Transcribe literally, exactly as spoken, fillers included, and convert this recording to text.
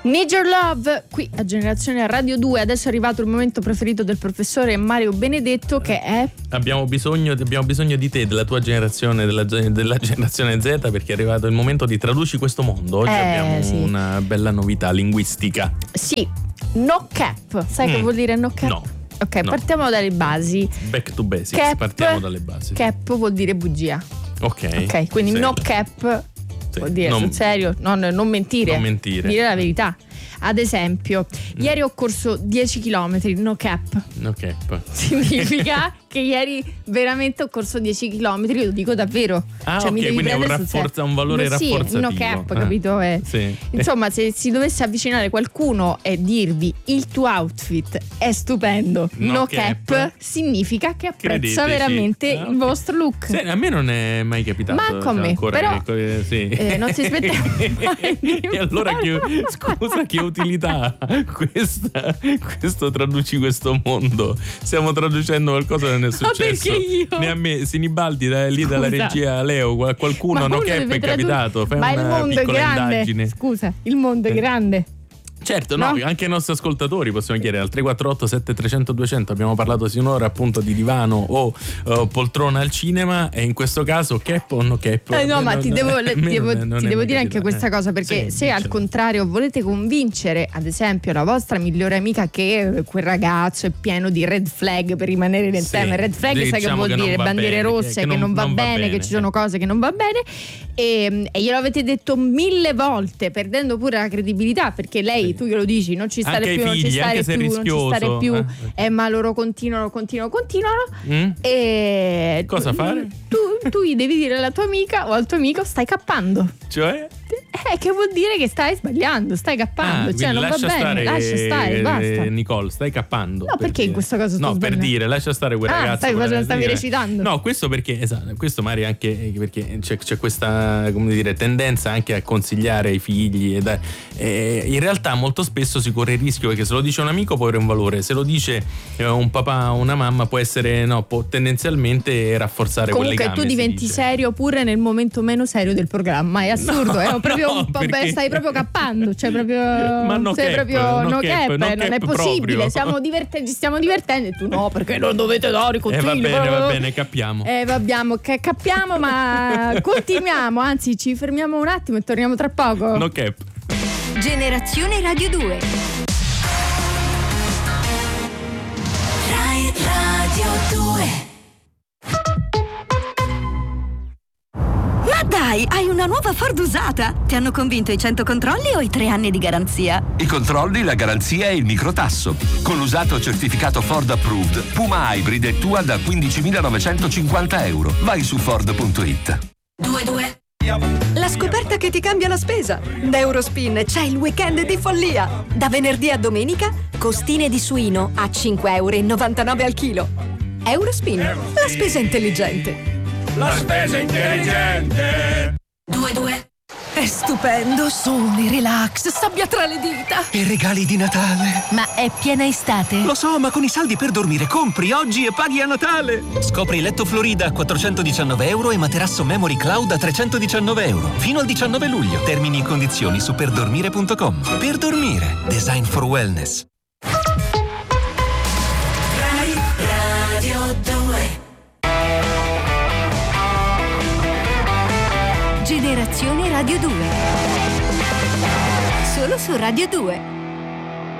Need Your Love, qui a Generazione Radio due. Adesso è arrivato il momento preferito del professore Mario Benedetto, che è abbiamo bisogno, abbiamo bisogno di te, della tua generazione, della, della generazione Z, perché è arrivato il momento di traduci questo mondo. Oggi eh, abbiamo sì. una bella novità linguistica. Sì, no cap. Sai mm. che vuol dire no cap? No. Ok, no. partiamo dalle basi. Back to basics, Cap, partiamo dalle basi. Cap vuol dire bugia. Ok. Ok, quindi serio. no cap sì. vuol dire non, sul serio, non, non mentire. Non mentire. Dire la verità. Ad esempio, mm. ieri ho corso dieci chilometri, no cap. No cap. Significa che ieri veramente ho corso dieci chilometri, lo dico davvero. Ah, cioè, ok, mi devi quindi è un, rafforza, un valore no, rafforzativo. Sì, no cap, ah, capito? Eh. Sì. Insomma, se si dovesse avvicinare qualcuno e dirvi il tuo outfit è stupendo, no, no cap, cap, significa che apprezza Credeteci. veramente ah, okay. il vostro look. Sì, a me non è mai capitato. Ma con me, ancora però che, sì. eh, non si aspettava mai di E allora che, scusa, che utilità questa, questo traduci questo mondo? Stiamo traducendo qualcosa che non è successo. Ma perché io? Ne a me, Sinibaldi da, lì dalla regia Leo, qualcuno no cap è capitato. Fai Ma una il mondo è grande. Indagine. Scusa, il mondo è grande. Certo, no? no, anche ai nostri ascoltatori possiamo chiedere al tre quattro otto sette tre zero zero duecento. Abbiamo parlato sinora appunto di divano o uh, poltrona al cinema, e in questo caso cap o no cap? Eh no, ma non, ti devo, non, devo, non ti devo dire capita. anche questa cosa, perché sì, se al certo. contrario volete convincere ad esempio la vostra migliore amica che quel ragazzo è pieno di red flag, per rimanere nel sì, tema, red flag sai diciamo che vuol che dire bandiere bene, rosse, che, che, che non, non va non bene, va bene, che ci sono cose che non va bene, e, e glielo avete detto mille volte, perdendo pure la credibilità, perché lei, sì. tu glielo dici, non ci stare anche più, figli, non ci stare più, non ci stare più, eh, eh, ma loro continuano, continuano, continuano. Mm? E cosa fare? Tu, tu gli devi dire alla tua amica o al tuo amico stai cappando. Cioè? Eh, che vuol dire che stai sbagliando, stai cappando, ah, cioè non va bene, stare, lascia stare, eh, basta. Nicole, stai cappando. No, per perché dire. in questo caso sto No, sbagliando? per dire, lascia stare quel ah, ragazzo. Stai, quella, stavi dire. recitando. No, questo perché, esatto, questo magari anche perché c'è, c'è questa, come dire, tendenza anche a consigliare ai figli. E da, eh, in realtà molto spesso si corre il rischio, perché se lo dice un amico può avere un valore, se lo dice eh, un papà o una mamma può essere, no, può tendenzialmente rafforzare quel legame. Comunque tu diventi serio pure nel momento meno serio del programma, è assurdo, no, è proprio no, un po' perché... beh, stai proprio cappando, cioè proprio ma no sei cap, proprio no no cap, cap, no non cap è possibile, proprio. siamo divertenti, ci stiamo divertendo e tu no, perché non dovete dare i consigli. Eh va bene, va bene, capiamo. Eh vabbè, che capiamo, ma continuiamo, anzi ci fermiamo un attimo e torniamo tra poco. No cap. Generazione Radio due. Rai Radio due. Ma dai, hai una nuova Ford usata! Ti hanno convinto i cento controlli o i tre anni di garanzia? I controlli, la garanzia e il microtasso. Con l'usato certificato Ford Approved, Puma Hybrid è tua da quindicimilanovecentocinquanta euro. Vai su Ford punto it. due due. La scoperta che ti cambia la spesa. Da Eurospin c'è il weekend di follia. Da venerdì a domenica, costine di suino a cinque virgola novantanove euro al chilo. Eurospin, la spesa intelligente. La spesa intelligente. due due. È stupendo, sole, relax, sabbia tra le dita. E regali di Natale. Ma è piena estate? Lo so, ma con i saldi per dormire compri oggi e paghi a Natale. Scopri letto Florida a quattrocentodiciannove euro e materasso Memory Cloud a trecentodiciannove euro. Fino al diciannove luglio. Termini e condizioni su perdormire punto com. Per dormire. Design for wellness. Rai Radio due. Generazione Radio due. Solo su Radio due.